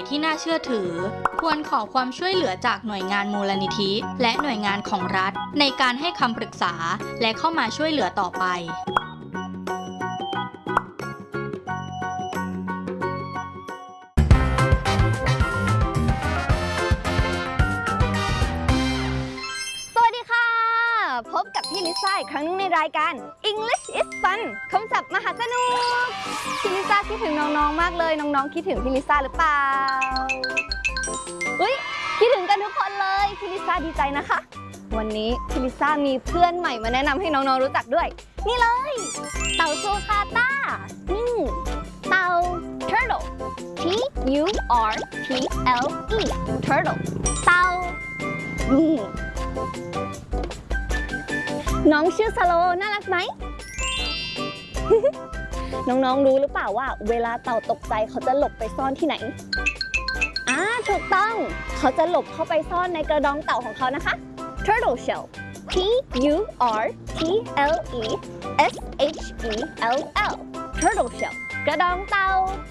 ที่น่าเชื่อถือควรขอความช่วยเหลือจากหน่วยงานมูลนิธิและหน่วยงานของรัฐในการให้คำปรึกษาและเข้ามาช่วยเหลือต่อไปพบกับพี่ลิซ่าอีกครั้งนึงในรายการ English is Fun คำศัพท์มหาสนุกพี่ลิซ่าคิดถึงน้องๆมากเลยน้องๆคิดถึงพี่ลิซ่าหรือเปล่าคิดถึงกันทุกคนเลยพี่ลิซ่าดีใจนะคะวันนี้พี่ลิซ่ามีเพื่อนใหม่มาแนะนำให้น้องๆรู้จักด้วยนี่เลยเต่าซูคาต้าเต่า turtle T U R T L E turtle เต่าน้องชื่อสโลน่ารักไหม น้องๆรู้หรือเปล่าว่าเวลาเต่าตกใจเขาจะหลบไปซ่อนที่ไหนถูกต้องเขาจะหลบเข้าไปซ่อนในกระดองเต่าของเขานะคะ turtle shell T U R T L E S H E L L turtle shell กระดองเต่า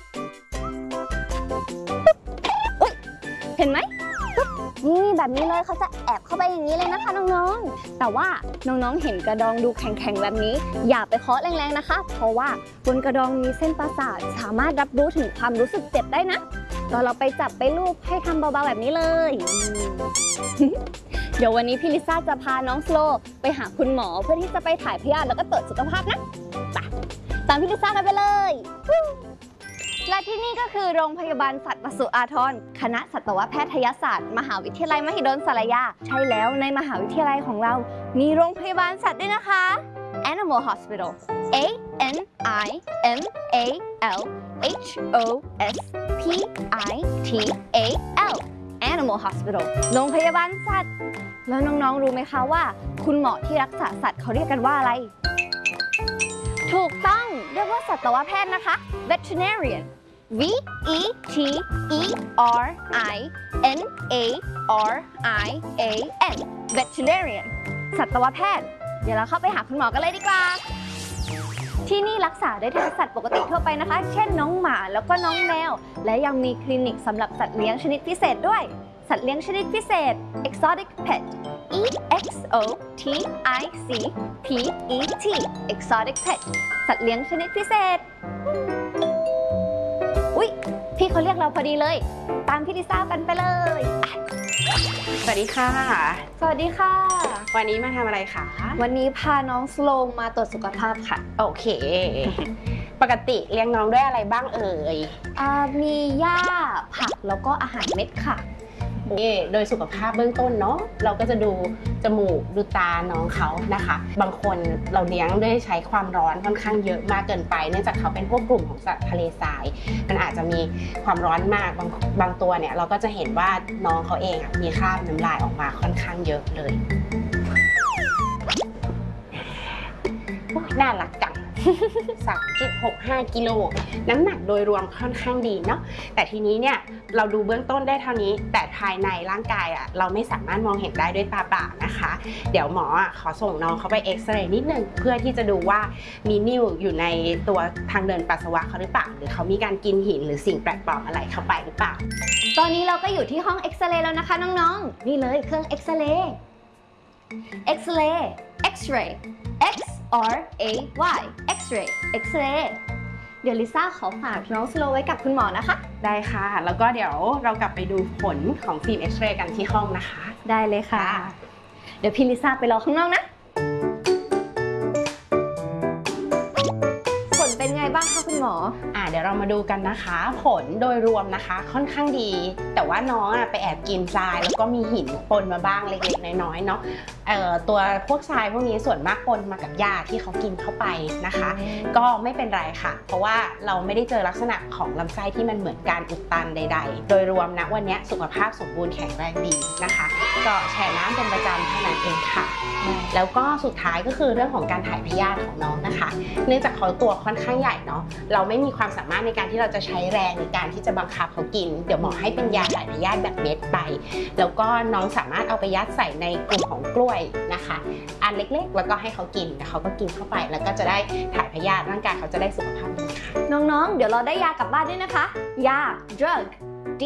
เห็นไหมนี่แบบนี้เลยเขาจะแอบเข้าไปอย่างนี้เลยนะคะน้องๆแต่ว่าน้องๆเห็นกระดองดูแข็งๆแบบนี้อย่าไปเคาะแรงๆนะคะเพราะว่าบนกระดองมีเส้นประสาทสามารถรับรู้ถึงความรู้สึกเจ็บได้นะตอนเราไปจับไปลูบให้ทำเบาๆแบบนี้เลย เดี๋ยววันนี้พี่ลิซ่าจะพาน้องสโลไปหาคุณหมอเพื่อที่จะไปถ่ายพยาธิแล้วก็ตรวจสุขภาพนะไปตามพี่ลิซ่ากันไปเลยและที่นี่ก็คือโรงพยาบาลสัตว์ปศุอาทรคณะสัตวแพทยศาสตร์มหาวิทยาลัยมหิดลสารยาใช่แล้วในมหาวิทยาลัยของเรามีโรงพยาบาลสัตว์ด้วยนะคะ Animal Hospital A N I M A L H O S P I T A L Animal Hospital โรงพยาบาลสัตว์แล้วน้องๆรู้ไหมคะว่าคุณหมอที่รักษาสัตว์เขาเรียกกันว่าอะไรถูกต้องเรียกว่าสัตวแพทย์นะคะ Veterinarian V E T E R I N A R I A N Veterinarian สัตวแพทย์เดี๋ยวเราเข้าไปหาคุณหมอกันเลยดีกว่าที่นี่รักษาได้ทั้งสัตว์ปกติทั่วไปนะคะเช่นน้องหมาแล้วก็น้องแมวและยังมีคลินิกสำหรับสัตว์เลี้ยงชนิดพิเศษด้วยสัตว์เลี้ยงชนิดพิเศษ Exotic Pet E X O T I C P E T Exotic Pet สัตว์เลี้ยงชนิดพิเศษพี่เขาเรียกเราพอดีเลยตามพี่ลิซ่ากันไปเลยสวัสดีค่ะสวัสดีค่ะวันนี้มาทำอะไรคะวันนี้พาน้องสโลมมาตรวจสุขภาพค่ะโอเคปกติเลี้ยงน้องด้วยอะไรบ้างเอ่ยมีหญ้าผักแล้วก็อาหารเม็ดค่ะโดยสุขภาพเบื้องต้นเนาะเราก็จะดูจมูกดูตาน้องเขานะคะบางคนเราเลี้ยงด้วยใช้ความร้อนค่อนข้างเยอะมากเกินไปเนื่องจากเขาเป็นพวกกลุ่มของสัตว์ทะเลทรายมันอาจจะมีความร้อนมากบางตัวเนี่ยเราก็จะเห็นว่าน้องเขาเองมีคราบน้ำลายออกมาค่อนข้างเยอะเลยน่ารักจัง3.65 กิโลน้ำหนักโดยรวมค่อนข้างดีเนาะแต่ทีนี้เนี่ยเราดูเบื้องต้นได้เท่านี้แต่ภายในร่างกายเราไม่สามารถมองเห็นได้ด้วยตาเปล่านะคะเดี๋ยวหมอขอส่งน้องเขาไปเอ็กซเรย์นิดนึงเพื่อที่จะดูว่ามีนิ่วอยู่ในตัวทางเดินปัสสาวะเขาหรือเปล่าหรือเขามีการกินหินหรือสิ่งแปลกปลอมอะไรเข้าไปหรือเปล่าตอนนี้เราก็อยู่ที่ห้องเอ็กซเรย์แล้วนะคะน้องๆนี่เลยเครื่องเอ็กซเรย์X-ray X R A Y X-ray X-ray เดี๋ยวลิซ่าขอฝากน้องสโลไว้กับคุณหมอนะคะได้ค่ะแล้วก็เดี๋ยวเรากลับไปดูผลของฟิล์มเอ็กซเรย์กันที่ห้องนะคะได้เลยค่ะเดี๋ยวพี่ลิซ่าไปรอข้างนอกนะผลเป็นไงบ้างคะคุณหมอเดี๋ยวเรามาดูกันนะคะผลโดยรวมนะคะค่อนข้างดีแต่ว่าน้องไปแอบกินทรายแล้วก็มีหินปนมาบ้างเล็กๆน้อยๆเนาะตัวพวกทรายพวกนี้ส่วนมากปนมากับหญ้าที่เขากินเข้าไปนะคะก็ไม่เป็นไรค่ะเพราะว่าเราไม่ได้เจอลักษณะของลำไส้ที่มันเหมือนการอุดตันใดๆโดยรวมนะวันนี้สุขภาพสมบูรณ์แข็งแรงดีนะคะก็แช่น้ำเป็นประจำเท่านั้นเองค่ะแล้วก็สุดท้ายก็คือเรื่องของการถ่ายพยาธิของน้องนะคะเนื่องจากเขาตัวค่อนข้างใหญ่เนาะเราไม่มีความสามารถในการที่เราจะใช้แรงในการที่จะบังคับเขากินเดี๋ยวหมอให้เป็นยาถ่ายพยาธิแบบเม็ดไปแล้วก็น้องสามารถเอาไปยัดใส่ในกลุ่มของกล้วยนะคะอันเล็กๆแล้วก็ให้เขากินแต่เขาก็กินเข้าไปแล้วก็จะได้ถ่ายพยาธิร่างกายเขาจะได้สุขภาพดีค่ะน้องๆเดี๋ยวเราได้ยากลับบ้านด้วยนะคะยา drug